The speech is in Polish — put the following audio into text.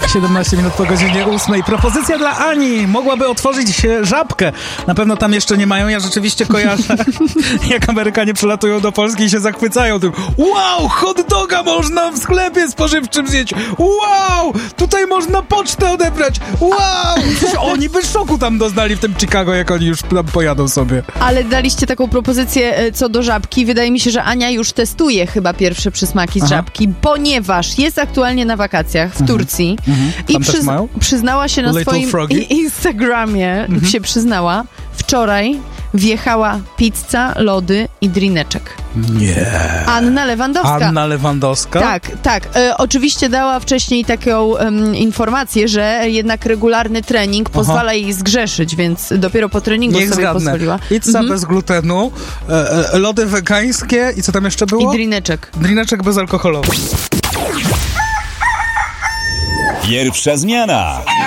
17 minut po godzinie 8. Propozycja dla Ani. Mogłaby otworzyć żabkę. Na pewno tam jeszcze nie mają. Ja rzeczywiście kojarzę, jak Amerykanie przylatują do Polski i się zachwycają tym. Wow, hot doga można w sklepie spożywczym zjeść. Wow, tutaj można pocztę odebrać. Wow. Przecież oni by szoku tam doznali w tym Chicago, jak oni już tam pojadą sobie. Ale daliście taką propozycję co do żabki. Wydaje mi się, że Ania już testuje chyba pierwsze przysmaki z żabki, ponieważ jest aktualnie na wakacjach w Turcji i przyznała się na swoim Instagramie, się przyznała, wczoraj wjechała pizza, lody i drineczek. Nie. Anna Lewandowska. Tak. Oczywiście dała wcześniej taką informację, że jednak regularny trening pozwala jej zgrzeszyć, więc dopiero po treningu sobie pozwoliła. Pizza bez glutenu, lody wegańskie i co tam jeszcze było? I drineczek. Drineczek bezalkoholowy. Pierwsza zmiana.